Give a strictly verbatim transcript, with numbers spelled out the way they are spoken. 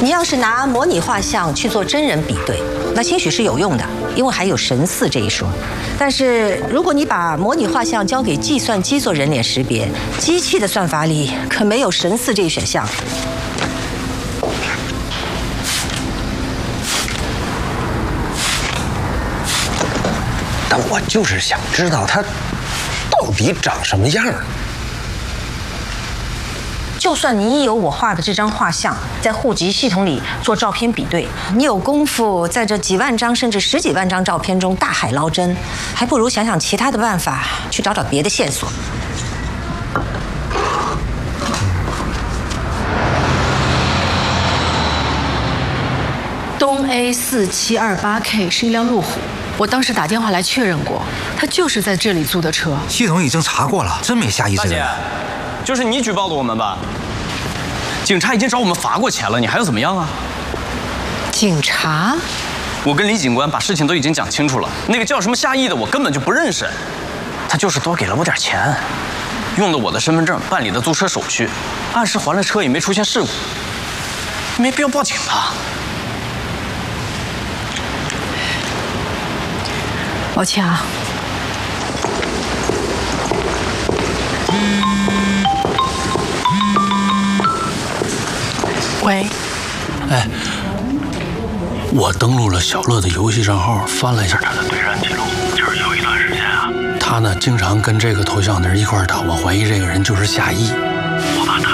你要是拿模拟画像去做真人比对，那兴许是有用的，因为还有神似这一说。但是如果你把模拟画像交给计算机做人脸识别，机器的算法里可没有神似这一选项。 但我就是想知道他到底长什么样。 就算你一有我画的这张画像，在户籍系统里做照片比对，你有功夫在这几万张甚至十几万张照片中大海捞针，还不如想想其他的办法，去找找别的线索。 东 A 四七二八 K 是一辆路虎，我当时打电话来确认过，他就是在这里租的车。 系统已经查过了，真没夏意之人。 就是你举报的我们吧？警察已经找我们罚过钱了，你还要怎么样啊？ 警察？ 我跟李警官把事情都已经讲清楚了，那个叫什么夏意的我根本就不认识，他就是多给了我点钱，用了我的身份证办理的租车手续，按时还了车也没出现事故，没必要报警吧？ 抱歉啊。喂， 哎，我登录了小乐的游戏账号，翻了一下他的对战记录，就是有一段时间啊，他呢经常跟这个头像的人一块打，我怀疑这个人就是夏意。我把他